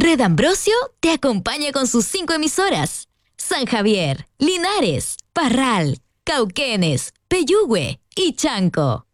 Red Ambrosio te acompaña con sus 5 emisoras. San Javier, Linares, Parral, Cauquenes, Peyúgue y Chanco.